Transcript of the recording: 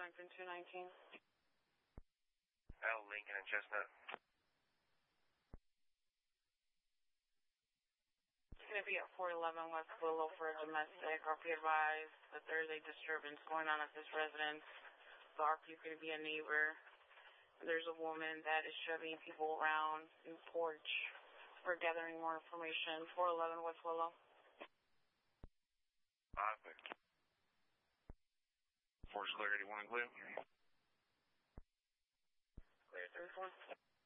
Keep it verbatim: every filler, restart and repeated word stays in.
Arlington two nineteen. L. Lincoln and Chestnut. It's going to be at four eleven West Willow for a domestic. R P advised that there's a disturbance going on at this residence. The R P is going to be a neighbor. There's a woman that is shoving people around in the porch. We're gathering more information. four eleven West Willow. Perfect. Force clear eighty-one and clear. Clear thirty-four.